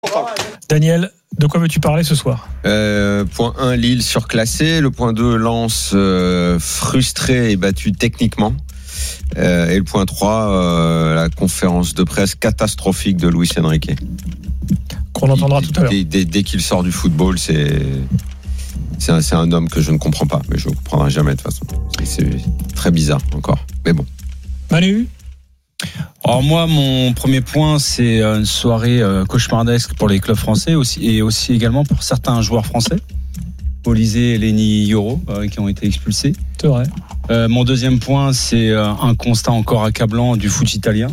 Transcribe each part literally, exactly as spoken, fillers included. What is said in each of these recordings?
Daniel, de quoi veux-tu parler ce soir ? euh, Point un, Lille surclassé. Le point deux, Lens euh, frustré et battu techniquement. Euh, et le point trois, euh, la conférence de presse catastrophique de Luis Enrique. Qu'on entendra il, tout à l'heure. Dès, dès, dès qu'il sort du football, c'est, c'est, un, c'est un homme que je ne comprends pas. Mais je ne comprendrai jamais de toute façon. Et c'est très bizarre encore. Mais bon. Manu ? Alors moi, mon premier point, c'est une soirée cauchemardesque pour les clubs français aussi, et aussi également pour certains joueurs français. Olysée et Lenny Yoro euh, qui ont été expulsés. C'est vrai. Euh, mon deuxième point, c'est euh, un constat encore accablant du foot italien.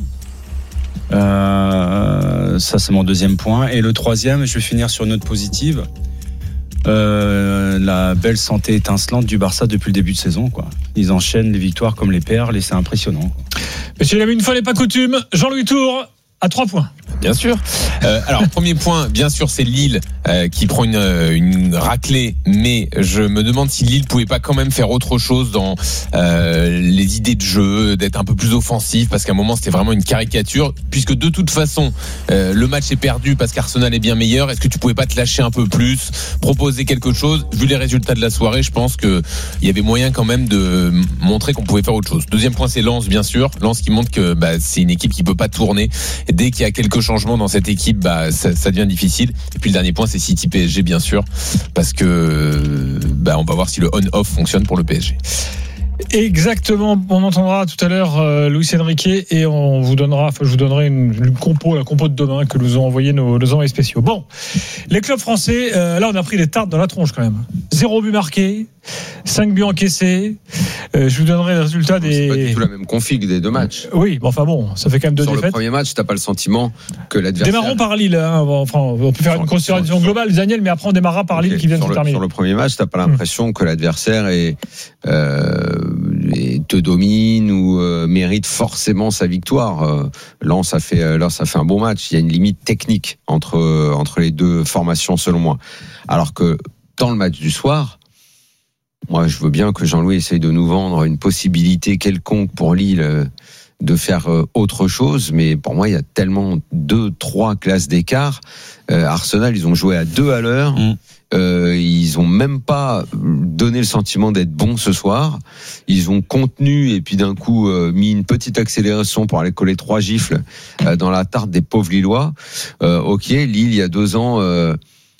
Euh, ça, c'est mon deuxième point. Et le troisième, je vais finir sur une note positive. Euh, la belle santé étincelante du Barça depuis le début de saison, quoi. Ils enchaînent les victoires comme les perles et c'est impressionnant, quoi. Monsieur Lamy, une fois n'est pas coutume, Jean-Louis Tour à trois points. Bien sûr. Euh, alors, premier point, bien sûr, c'est Lille euh, qui prend une, une raclée, mais je me demande si Lille pouvait pas quand même faire autre chose dans euh, les idées de jeu, d'être un peu plus offensif, parce qu'à un moment, c'était vraiment une caricature, puisque de toute façon, euh, le match est perdu parce qu'Arsenal est bien meilleur. Est-ce que tu pouvais pas te lâcher un peu plus, proposer quelque chose ? Vu les résultats de la soirée, je pense que il y avait moyen quand même de montrer qu'on pouvait faire autre chose. Deuxième point, c'est Lens, bien sûr. Lens qui montre que bah, c'est une équipe qui peut pas tourner. Et dès qu'il y a quelques changements dans cette équipe, bah, ça, ça devient difficile. Et puis le dernier point, c'est City P S G, bien sûr, parce que bah, on va voir si le on-off fonctionne pour le P S G. Exactement, on entendra tout à l'heure euh, Luis Enrique et on vous donnera, enfin je vous donnerai une, une compo, la compo de demain que nous ont envoyé nos, nos envoyés spéciaux. Bon, les clubs français, euh, là on a pris des tartes dans la tronche quand même. Zéro but marqué, cinq buts encaissés. Euh, je vous donnerai les résultats des. C'est pas du tout la même config des deux matchs. Oui, bon, enfin bon, ça fait quand même deux sur défaites. Sur le premier match, t'as pas le sentiment que l'adversaire. Démarrons par Lille. Hein. Enfin, on peut faire sur, une considération sur, globale, Daniel, mais après on démarrera par Lille okay. qui vient de se terminer. Sur le premier match, t'as pas l'impression mmh. que l'adversaire est, euh, est, te domine ou euh, mérite forcément sa victoire. Euh, Lens a fait, euh, Lens a fait un bon match. Il y a une limite technique entre euh, entre les deux formations selon moi. Alors que dans le match du soir. Moi, je veux bien que Jean-Louis essaye de nous vendre une possibilité quelconque pour Lille de faire autre chose, mais pour moi, il y a tellement deux, trois classes d'écart. Euh, Arsenal, ils ont joué à deux à l'heure. Mmh. Euh, ils ont même pas donné le sentiment d'être bons ce soir. Ils ont contenu et puis d'un coup euh, mis une petite accélération pour aller coller trois gifles euh, dans la tarte des pauvres Lillois. Euh, ok, Lille, il y a deux ans... Euh,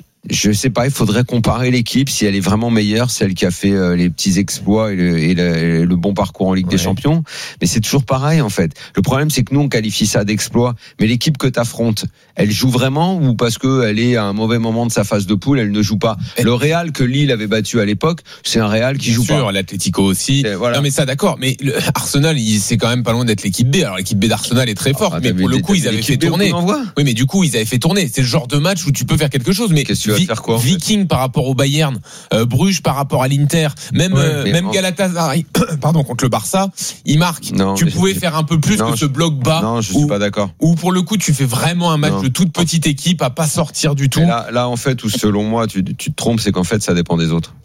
Je sais pas, il faudrait comparer l'équipe si elle est vraiment meilleure, celle qui a fait euh, les petits exploits et le, et le, et le bon parcours en Ligue ouais. des Champions. Mais c'est toujours pareil en fait. Le problème c'est que nous on qualifie ça d'exploit, mais l'équipe que t'affrontes, elle joue vraiment ou parce que elle est à un mauvais moment de sa phase de poule, elle ne joue pas. Et le Real que Lille avait battu à l'époque, c'est un Real qui Bien joue sûr, pas. L'Atlético aussi. Voilà. Non mais ça d'accord, mais le Arsenal, il, c'est quand même pas loin d'être l'équipe B. Alors l'équipe B d'Arsenal est très forte, ah, mais pour le coup ils avaient fait tourner. Oui, mais du coup ils avaient fait tourner. C'est le genre de match où tu peux faire quelque chose. Mais qu'est-ce que tu vas faire quoi? Viking par rapport au Bayern, euh, Bruges par rapport à l'Inter, même ouais, euh, même en... Galatasaray, pardon, contre le Barça, il marque. Non, tu pouvais je... faire un peu plus non, que ce bloc bas. Non, je suis où, pas d'accord. Ou pour le coup, tu fais vraiment un match non. de toute petite équipe à pas sortir du tout. Là, là, en fait, où selon moi, tu, tu te trompes, c'est qu'en fait, ça dépend des autres.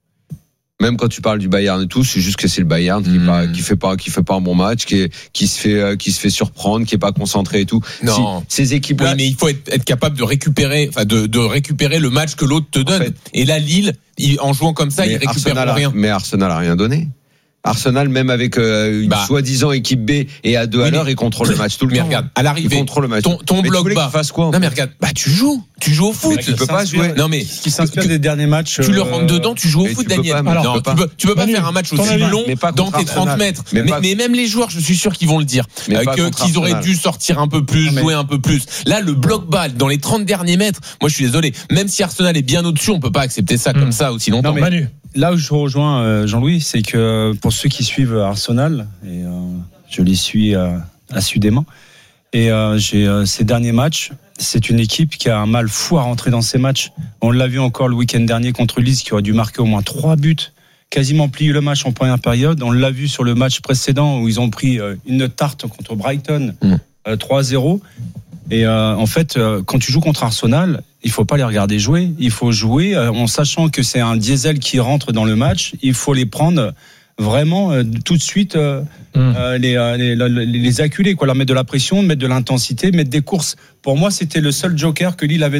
Même quand tu parles du Bayern et tout, c'est juste que c'est le Bayern qui, mmh. pas, qui fait pas, qui fait pas un bon match, qui, est, qui se fait, qui se fait surprendre, qui est pas concentré et tout. Non. Si, ces équipes-là. Oui, mais il faut être, être capable de récupérer, enfin, de, de récupérer le match que l'autre te donne. En fait, et là, Lille, il, en jouant comme ça, il récupère Arsenal rien. A, mais Arsenal a rien donné. Arsenal, même avec euh, une bah. soi-disant équipe B et à deux oui, à l'heure, il contrôle le match tout le mais temps. Mais regarde, à l'arrivée, il contrôle le match. Ton, ton mais bloc tu bas. Fasse quoi, non mais regarde, bah tu joues, tu joues au foot. Mais tu peux pas jouer. Non mais qui s'inspire des derniers matchs. Tu euh... le rentres dedans, tu joues au foot, Daniel. Pas, Alors, tu peux, tu peux pas faire un match aussi long dans tes trente mètres. Mais, mais, mais même les joueurs, je suis sûr qu'ils vont le dire, euh, que, qu'ils auraient dû sortir un peu plus, jouer un peu plus. Là, le bloc bas dans les trente derniers mètres. Moi, je suis désolé. Même si Arsenal est bien au-dessus, on peut pas accepter ça comme ça aussi longtemps. Manu. Là où je rejoins euh, Jean-Louis, c'est que pour ceux qui suivent Arsenal, et euh, je les suis euh, assidûment, et euh, j'ai euh, ces derniers matchs, c'est une équipe qui a un mal fou à rentrer dans ces matchs. On l'a vu encore le week-end dernier contre Leeds, qui aurait dû marquer au moins trois buts, quasiment plié le match en première période. On l'a vu sur le match précédent où ils ont pris euh, une tarte contre Brighton, mmh. euh, trois à zéro. Et euh, en fait, euh, quand tu joues contre Arsenal, il faut pas les regarder jouer. Il faut jouer euh, en sachant que c'est un diesel qui rentre dans le match. Il faut les prendre vraiment euh, tout de suite euh, mmh. euh, les, les, les, les acculer, quoi, leur mettre de la pression, mettre de l'intensité, mettre des courses. Pour moi, c'était le seul joker que Lille avait